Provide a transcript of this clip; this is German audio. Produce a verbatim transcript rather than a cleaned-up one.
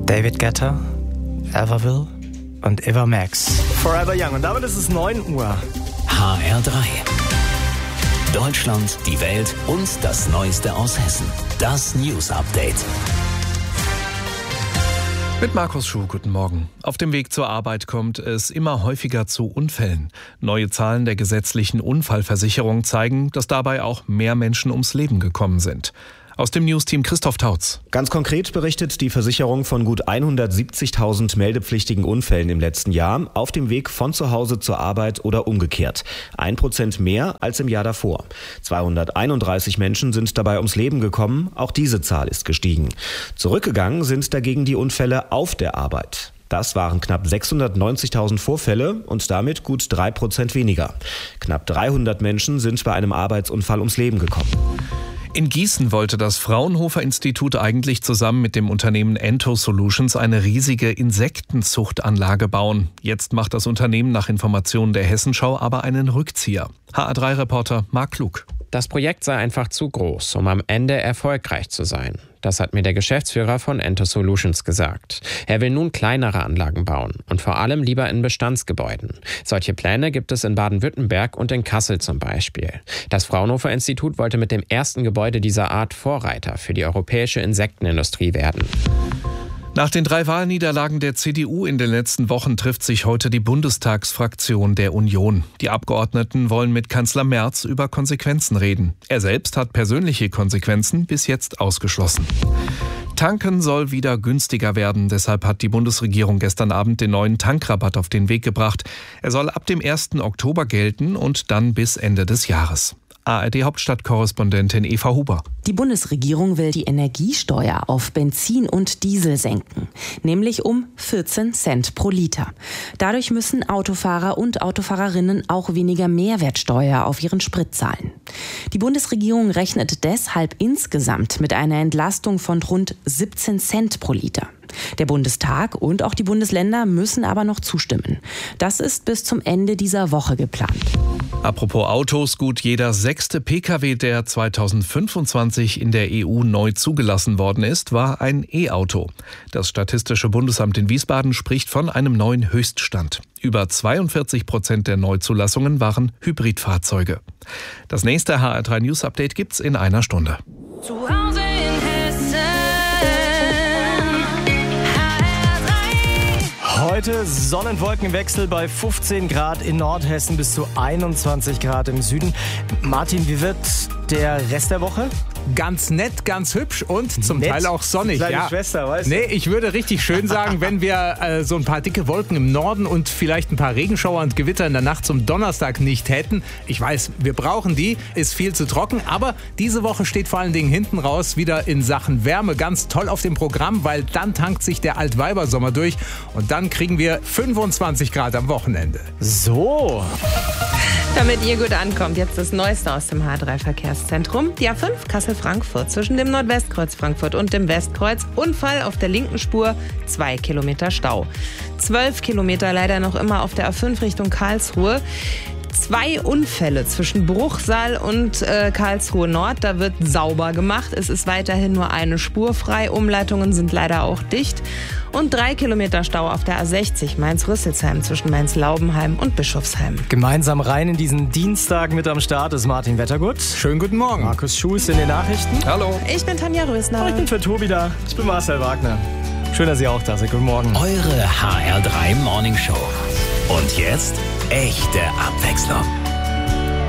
David Guetta, Everville und Eva Max. Forever Young. Und damit ist es neun Uhr. H R drei. Deutschland, die Welt und das Neueste aus Hessen. Das News Update. Mit Markus Schuh, guten Morgen. Auf dem Weg zur Arbeit kommt es immer häufiger zu Unfällen. Neue Zahlen der gesetzlichen Unfallversicherung zeigen, dass dabei auch mehr Menschen ums Leben gekommen sind. Aus dem Newsteam Christoph Tautz. Ganz konkret berichtet die Versicherung von gut hundertsiebzigtausend meldepflichtigen Unfällen im letzten Jahr auf dem Weg von zu Hause zur Arbeit oder umgekehrt. Ein Prozent mehr als im Jahr davor. zweihunderteinunddreißig Menschen sind dabei ums Leben gekommen. Auch diese Zahl ist gestiegen. Zurückgegangen sind dagegen die Unfälle auf der Arbeit. Das waren knapp sechshundertneunzigtausend Vorfälle und damit gut drei Prozent weniger. Knapp dreihundert Menschen sind bei einem Arbeitsunfall ums Leben gekommen. In Gießen wollte das Fraunhofer-Institut eigentlich zusammen mit dem Unternehmen Ento Solutions eine riesige Insektenzuchtanlage bauen. Jetzt macht das Unternehmen nach Informationen der Hessenschau aber einen Rückzieher. H A drei Reporter Marc Klug. Das Projekt sei einfach zu groß, um am Ende erfolgreich zu sein. Das hat mir der Geschäftsführer von Ento Solutions gesagt. Er will nun kleinere Anlagen bauen und vor allem lieber in Bestandsgebäuden. Solche Pläne gibt es in Baden-Württemberg und in Kassel zum Beispiel. Das Fraunhofer-Institut wollte mit dem ersten Gebäude dieser Art Vorreiter für die europäische Insektenindustrie werden. Nach den drei Wahlniederlagen der C D U in den letzten Wochen trifft sich heute die Bundestagsfraktion der Union. Die Abgeordneten wollen mit Kanzler Merz über Konsequenzen reden. Er selbst hat persönliche Konsequenzen bis jetzt ausgeschlossen. Tanken soll wieder günstiger werden. Deshalb hat die Bundesregierung gestern Abend den neuen Tankrabatt auf den Weg gebracht. Er soll ab dem ersten Oktober gelten und dann bis Ende des Jahres. A R D-Hauptstadtkorrespondentin Eva Huber. Die Bundesregierung will die Energiesteuer auf Benzin und Diesel senken, nämlich um vierzehn Cent pro Liter. Dadurch müssen Autofahrer und Autofahrerinnen auch weniger Mehrwertsteuer auf ihren Sprit zahlen. Die Bundesregierung rechnet deshalb insgesamt mit einer Entlastung von rund siebzehn Cent pro Liter. Der Bundestag und auch die Bundesländer müssen aber noch zustimmen. Das ist bis zum Ende dieser Woche geplant. Apropos Autos, gut jeder sechste Pkw, der zweitausendfünfundzwanzig in der E U neu zugelassen worden ist, war ein E-Auto. Das Statistische Bundesamt in Wiesbaden spricht von einem neuen Höchststand. Über zweiundvierzig Prozent der Neuzulassungen waren Hybridfahrzeuge. Das nächste H R drei News Update gibt's in einer Stunde. Zu Hause in Hessen. Heute Sonnenwolkenwechsel bei fünfzehn Grad in Nordhessen bis zu einundzwanzig Grad im Süden. Martin, wie wird der Rest der Woche? Ganz nett, ganz hübsch und zum Nett? Teil auch sonnig. Deine ja. Schwester, weißt du? Nee, ich würde richtig schön sagen, wenn wir äh, so ein paar dicke Wolken im Norden und vielleicht ein paar Regenschauer und Gewitter in der Nacht zum Donnerstag nicht hätten. Ich weiß, wir brauchen die, ist viel zu trocken, aber diese Woche steht vor allen Dingen hinten raus wieder in Sachen Wärme ganz toll auf dem Programm, weil dann tankt sich der Altweibersommer durch und dann kriegen wir fünfundzwanzig Grad am Wochenende. So. Damit ihr gut ankommt, jetzt das Neueste aus dem H drei Verkehrszentrum. Die A fünf Kassel-Frankfurt zwischen dem Nordwestkreuz Frankfurt und dem Westkreuz. Unfall auf der linken Spur, zwei Kilometer Stau. Zwölf Kilometer leider noch immer auf der A fünf Richtung Karlsruhe. Zwei Unfälle zwischen Bruchsal und äh, Karlsruhe Nord. Da wird sauber gemacht. Es ist weiterhin nur eine Spur frei. Umleitungen sind leider auch dicht. Und drei Kilometer Stau auf der A sechzig Mainz-Rüsselsheim zwischen Mainz-Laubenheim und Bischofsheim. Gemeinsam rein in diesen Dienstag mit am Start ist Martin Wettergut. Schönen guten Morgen. Markus Schuh ist in den Nachrichten. Hallo. Ich bin Tanja Rösner. Und ich bin für Tobi da. Ich bin Marcel Wagner. Schön, dass ihr auch da seid. Guten Morgen. Eure H R drei Morning Show. Und jetzt echte Abwechslung.